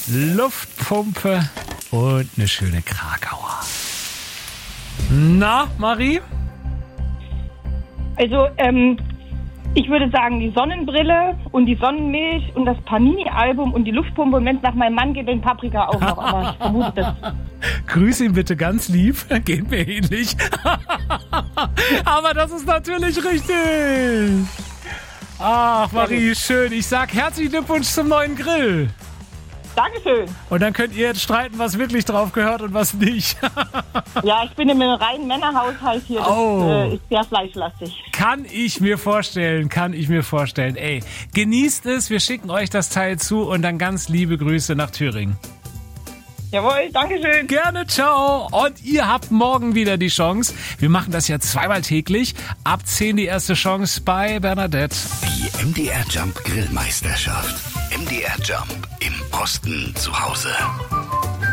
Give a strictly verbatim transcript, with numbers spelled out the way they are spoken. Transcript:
Luftpumpe und eine schöne Krakauer. Na, Marie? Also, ähm, ich würde sagen, die Sonnenbrille und die Sonnenmilch und das Panini-Album und die Luftpumpe und wenn es nach meinem Mann geht, den Paprika auch noch. Aber ich vermute das. Grüß ihn bitte ganz lieb. Geht mir ähnlich. Aber das ist natürlich richtig. Ach, Marie, schön. Ich sag herzlichen Glückwunsch zum neuen Grill. Dankeschön. Und dann könnt ihr jetzt streiten, was wirklich drauf gehört und was nicht. Ja, ich bin in einem reinen Männerhaushalt hier. Das Oh. äh, ist sehr fleischlastig. Kann ich mir vorstellen, kann ich mir vorstellen. Ey, genießt es, wir schicken euch das Teil zu und dann ganz liebe Grüße nach Thüringen. Jawohl, Dankeschön. Gerne, ciao. Und ihr habt morgen wieder die Chance. Wir machen das ja zweimal täglich. Ab zehn die erste Chance bei Bernadette. Die M D R Jump Grillmeisterschaft. M D R Jump im Osten zu Hause.